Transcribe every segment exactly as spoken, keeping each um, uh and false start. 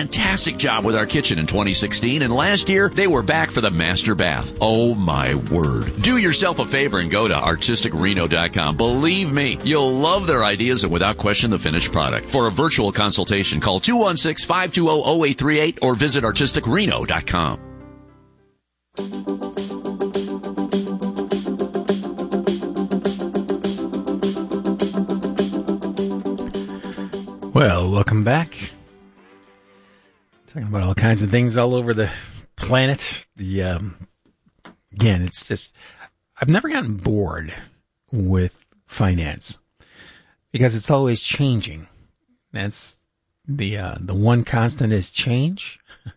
fantastic job with our kitchen in twenty sixteen, and last year they were back for the master bath. Oh my word. Do yourself a favor and go to artistic reno dot com. Believe me, you'll love their ideas and without question the finished product. For a virtual consultation, call two one six, five two zero, zero eight three eight or visit artistic reno dot com. Well, welcome back. Talking about all kinds of things all over the planet. The um, again, it's just I've never gotten bored with finance because it's always changing. That's the uh, the one constant is change.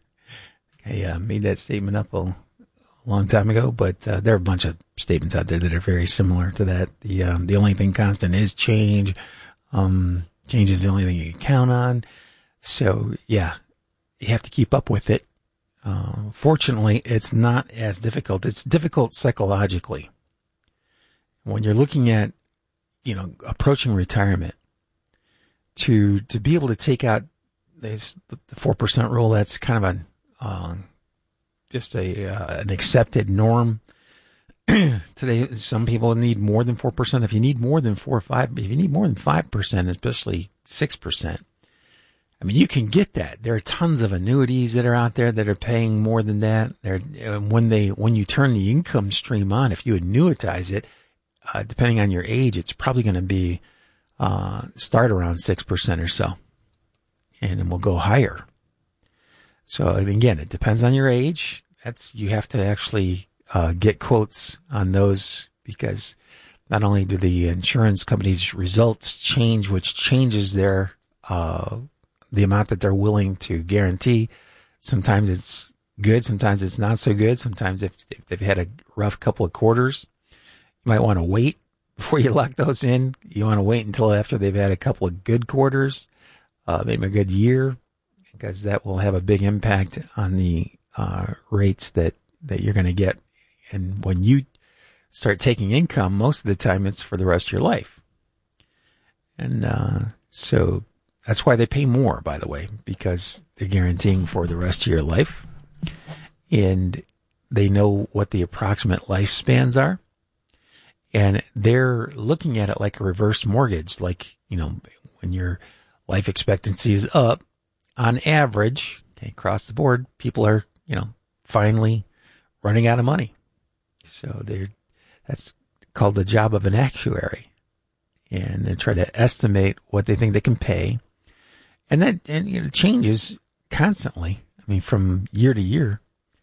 I uh, made that statement up a long time ago, but uh, there are a bunch of statements out there that are very similar to that. The um, the only thing constant is change. Um, change is the only thing you can count on. So yeah, you have to keep up with it. Uh, fortunately, it's not as difficult. It's difficult psychologically. When you're looking at, you know, approaching retirement, to to be able to take out this the four percent rule. That's kind of a uh, just a uh, an accepted norm. Today, some people need more than four percent. If you need more than four or five, if you need more than five percent, especially six percent, I mean, you can get that. There are tons of annuities that are out there that are paying more than that. They're, when they, when you turn the income stream on, if you annuitize it, uh, depending on your age, it's probably going to be, uh, start around six percent or so. And it will go higher. So again, it depends on your age. That's, you have to actually Uh, get quotes on those because not only do the insurance companies' results change, which changes their uh, the amount that they're willing to guarantee. Sometimes it's good, sometimes it's not so good. Sometimes if, if they've had a rough couple of quarters, you might want to wait before you lock those in. You want to wait until after they've had a couple of good quarters, uh, maybe a good year, because that will have a big impact on the uh, rates that, that you're going to get. And when you start taking income, most of the time it's for the rest of your life. And uh, so that's why they pay more, by the way, because they're guaranteeing for the rest of your life. And they know what the approximate lifespans are. And they're looking at it like a reverse mortgage. Like, you know, when your life expectancy is up, on average, okay, across the board, people are, you know, finally running out of money. So they're, that's called the job of an actuary. And they try to estimate what they think they can pay. And that, and you know, changes constantly. I mean, from year to year,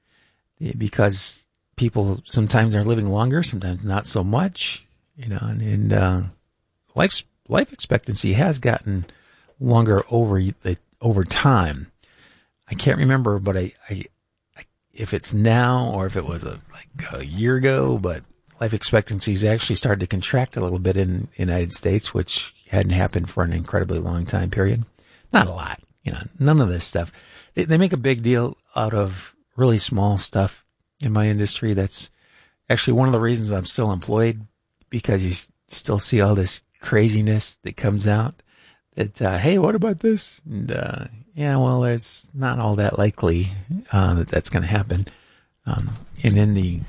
because people sometimes are living longer, sometimes not so much, you know, and, and uh, life's, life expectancy has gotten longer over the, over time. I can't remember, but I, I, if it's now or if it was a like a year ago, but life expectancy has actually started to contract a little bit in the United States, which hadn't happened for an incredibly long time period. Not a lot, you know, none of this stuff. They, they make a big deal out of really small stuff in my industry. That's actually one of the reasons I'm still employed, because you still see all this craziness that comes out that, uh, hey, what about this? And, uh, yeah, well, it's not all that likely, uh, that that's going to happen. Um, and then the,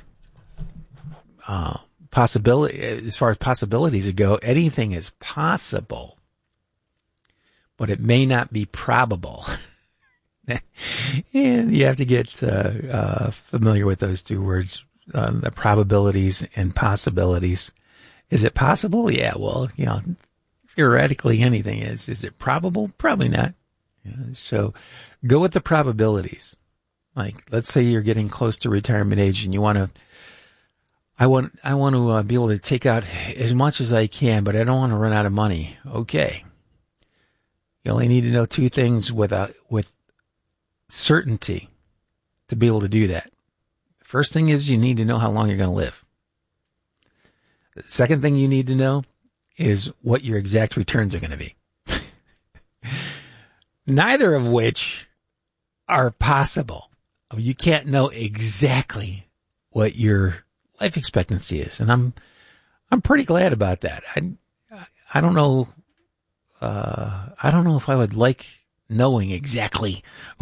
uh, possibility, as far as possibilities go, anything is possible, but it may not be probable. And you have to get, uh, uh, familiar with those two words, uh, the probabilities and possibilities. Is it possible? Yeah, well, you know, theoretically anything is. Is it probable? Probably not. Yeah, so go with the probabilities. Like, let's say you're getting close to retirement age and you want to, I want, I want to uh, be able to take out as much as I can, but I don't want to run out of money. Okay. You only need to know two things without, with certainty to be able to do that. The first thing is you need to know how long you're going to live. The second thing you need to know is what your exact returns are going to be. Neither of which are possible. You can't know exactly what your life expectancy is. And I'm, I'm pretty glad about that. I, I don't know, uh, I don't know if I would like knowing exactly